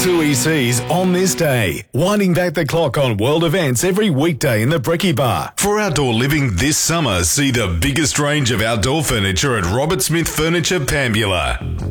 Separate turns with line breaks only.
2EC's On This Day, winding back the clock on world events every weekday in the Brekkie Bar. For outdoor living this summer, see the biggest range of outdoor furniture at Robert Smith Furniture Pambula.